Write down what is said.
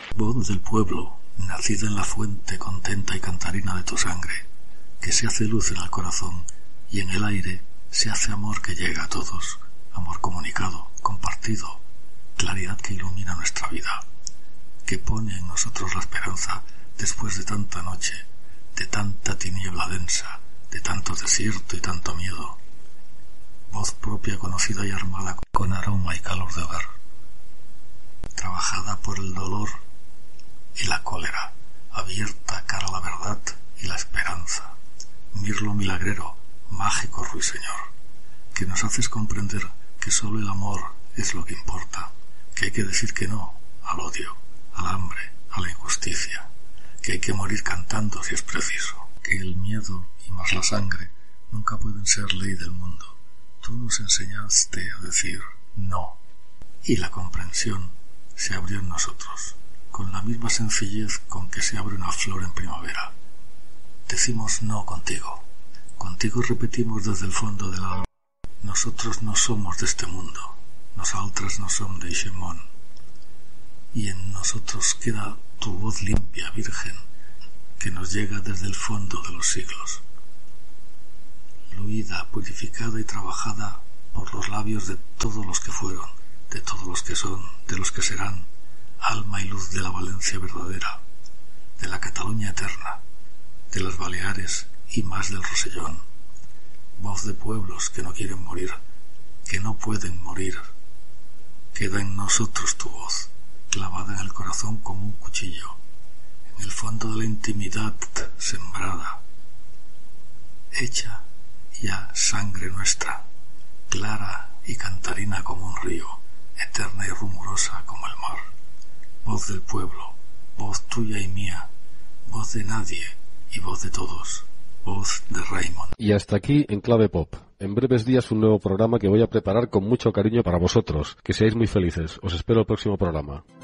Voz del pueblo, nacida en la fuente contenta y cantarina de tu sangre, que se hace luz en el corazón y en el aire se hace amor que llega a todos, amor comunicado, compartido, claridad que ilumina nuestra vida, que pone en nosotros la esperanza después de tanta noche, de tanta tiniebla densa, de tanto desierto y tanto miedo. Voz propia, conocida y armada con aroma y calor de hogar, trabajada por el dolor y la cólera, abierta cara a la verdad y la esperanza, mirlo milagrero, mágico ruiseñor, que nos haces comprender que solo el amor es lo que importa, que hay que decir que no al odio, al hambre, a la injusticia, que hay que morir cantando si es preciso, que el miedo y más la sangre nunca pueden ser ley del mundo. Tú nos enseñaste a decir no, y la comprensión se abrió en nosotros, con la misma sencillez con que se abre una flor en primavera. Decimos no contigo. Contigo repetimos desde el fondo del alma: nosotros no somos de este mundo, nosaltres no som d'eixe món. Y en nosotros queda tu voz limpia, virgen, que nos llega desde el fondo de los siglos, fluida, purificada y trabajada por los labios de todos los que fueron, de todos los que son, de los que serán, alma y luz de la Valencia verdadera, de la Cataluña eterna, de las Baleares y más del Rosellón. Voz de pueblos que no quieren morir, que no pueden morir. Queda en nosotros tu voz, clavada en el corazón como un cuchillo, en el fondo de la intimidad sembrada, hecha ya sangre nuestra, clara y cantarina como un río, eterna y rumorosa como el mar. Voz del pueblo, voz tuya y mía, voz de nadie y voz de todos, voz de Raymond. Y hasta aquí En Clave Pop. En breves días un nuevo programa que voy a preparar con mucho cariño para vosotros. Que seáis muy felices. Os espero el próximo programa.